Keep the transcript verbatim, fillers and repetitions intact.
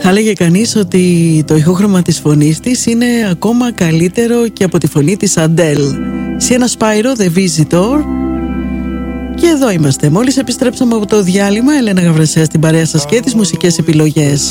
Θα έλεγε κανείς ότι το ηχόχρωμα της φωνής της είναι ακόμα καλύτερο και από τη φωνή της Αντέλ. Sienna Spyro, The Visitor. Και εδώ είμαστε. Μόλις επιστρέψαμε από το διάλειμμα, Ελένα Γαβρασιά στην παρέα σας και τις μουσικές επιλογές.